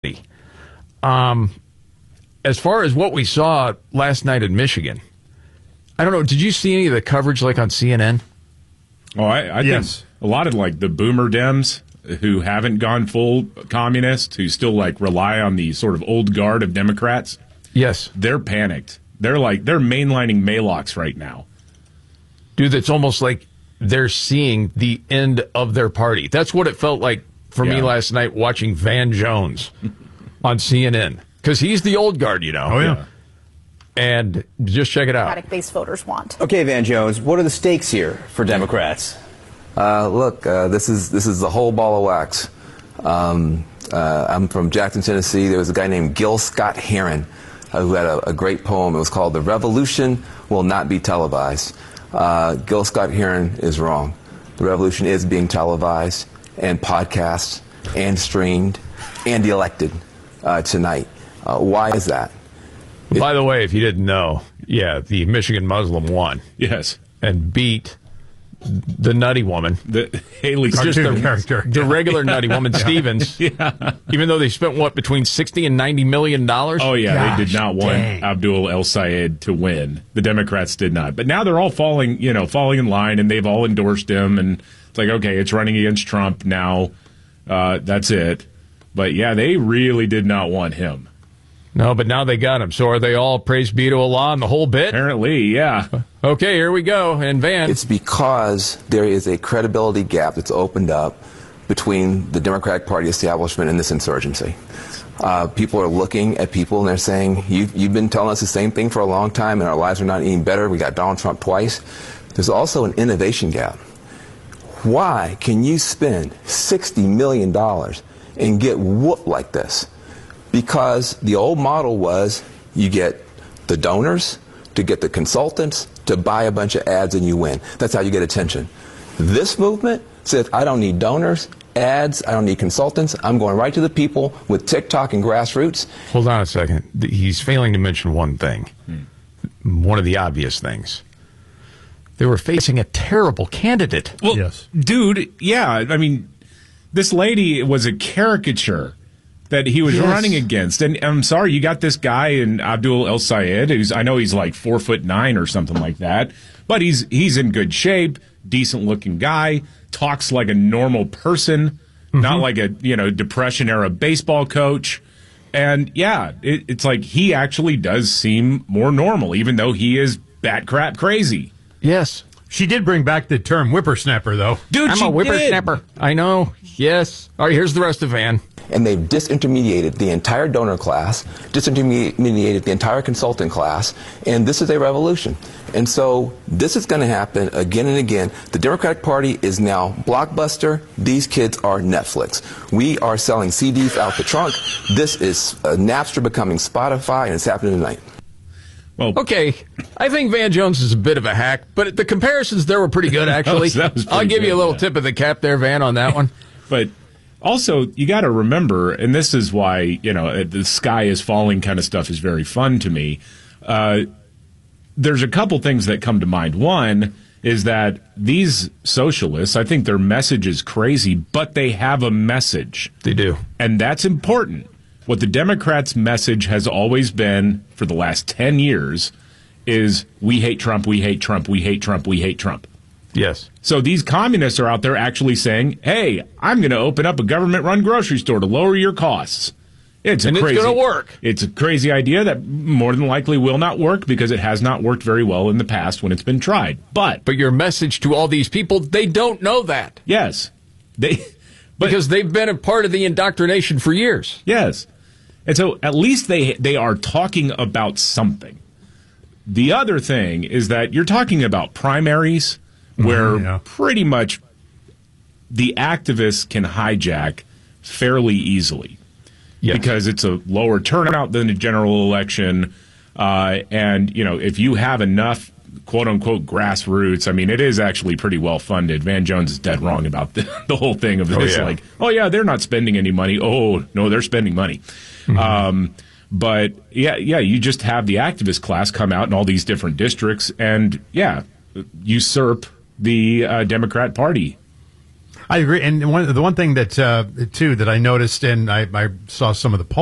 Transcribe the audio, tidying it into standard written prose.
As far as what we saw last night in Michigan, I don't know. Did you see any of the coverage like on CNN? Oh, I yes. think a lot of like the boomer Dems who haven't gone full communist, who still like rely on the sort of old guard of Democrats. Yes. They're panicked. They're mainlining Maylocks right now. Dude, it's almost like they're seeing the end of their party. That's what it felt like for me last night watching Van Jones on CNN. Because he's the old guard, you know. Oh, yeah. And just check it out. Democratic-based voters want. Okay, Van Jones, what are the stakes here for Democrats? This is the whole ball of wax. I'm from Jackson, Tennessee. There was a guy named Gil Scott Heron who had a great poem. It was called "The Revolution Will Not Be Televised." Gil Scott Heron is wrong. The revolution is being televised and podcast and streamed and elected tonight. Why is that? By the way, if you didn't know, the Michigan Muslim won. Yes. And beat the nutty woman. The Haley just character. The regular nutty woman, Stevens. Yeah. Even though they spent, between $60 and $90 million? Oh, yeah. Gosh, they did not want Abdul El Sayed to win. The Democrats did not. But now they're all falling in line, and they've all endorsed him. And it's like, okay, it's running against Trump now. That's it. But, yeah, they really did not want him. No, but now they got him. So are they all praise be to Allah and the whole bit? Apparently, yeah. Okay, here we go. And Van. It's because there is a credibility gap that's opened up between the Democratic Party establishment and this insurgency. People are looking at people and they're saying, you've been telling us the same thing for a long time and our lives are not any better. We got Donald Trump twice. There's also an innovation gap. Why can you spend $60 million and get whooped like this? Because the old model was you get the donors to get the consultants to buy a bunch of ads and you win. That's how you get attention. This movement says, I don't need donors, ads, I don't need consultants. I'm going right to the people with TikTok and grassroots. Hold on a second. He's failing to mention one thing. One of the obvious things. They were facing a terrible candidate. Well, yes. Dude, yeah. I mean, this lady was a caricature that he was running against. And I'm sorry, you got this guy in Abdul El Sayed, I know he's like 4'9" or something like that, but he's in good shape, decent looking guy, talks like a normal person, not like a Depression era baseball coach. And yeah, it's like he actually does seem more normal, even though he is bat crap crazy. Yes. She did bring back the term whippersnapper, though. Dude, I'm a whippersnapper. I know. Yes. All right, here's the rest of Van. And they've disintermediated the entire donor class, disintermediated the entire consultant class, and this is a revolution. And so this is going to happen again and again. The Democratic Party is now Blockbuster. These kids are Netflix. We are selling CDs out the trunk. This is Napster becoming Spotify, and it's happening tonight. Well, okay, I think Van Jones is a bit of a hack, but the comparisons there were pretty good, actually. that was pretty I'll give you a good, little tip of the cap there, Van, on that one. But also, you got to remember, and this is why, the sky is falling kind of stuff is very fun to me. There's a couple things that come to mind. One is that these socialists, I think their message is crazy, but they have a message. They do. And that's important. What the Democrats' message has always been for the last 10 years is we hate Trump, we hate Trump, we hate Trump, we hate Trump. Yes. So these communists are out there actually saying, hey, I'm going to open up a government-run grocery store to lower your costs. It's going to work. It's a crazy idea that more than likely will not work because it has not worked very well in the past when it's been tried. But your message to all these people, they don't know that. Yes. Because they've been a part of the indoctrination for years. Yes. And so at least they are talking about something. The other thing is that you're talking about primaries where pretty much the activists can hijack fairly easily. Yes. Because it's a lower turnout than a general election. And, if you have enough quote-unquote grassroots, I mean, it is actually pretty well-funded. Van Jones is dead wrong about the whole thing of this. Like, they're not spending any money. Oh, no, they're spending money. Mm-hmm. But, you just have the activist class come out in all these different districts and, usurp the Democrat Party. I agree. And the one thing that too that I noticed, and I saw some of the polls.